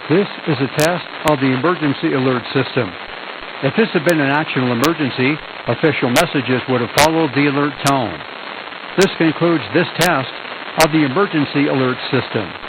This is a test of the emergency alert system. If this had been an actual emergency, official messages would have followed the alert tone. This concludes this test of the emergency alert system.